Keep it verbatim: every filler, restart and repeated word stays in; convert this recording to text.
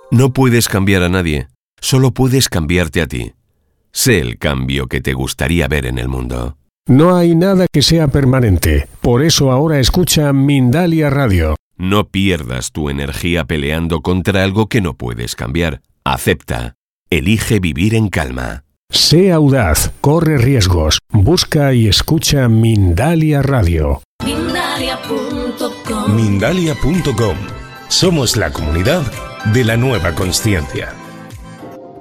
No puedes cambiar a nadie, solo puedes cambiarte a ti. Sé el cambio que te gustaría ver en el mundo. No hay nada que sea permanente, por eso ahora escucha Mindalia Radio. No pierdas tu energía peleando contra algo que no puedes cambiar. Acepta. Elige vivir en calma. Sé audaz, corre riesgos, busca y escucha Mindalia Radio. Mindalia punto com. Mindalia punto com. Somos la comunidad de la nueva consciencia.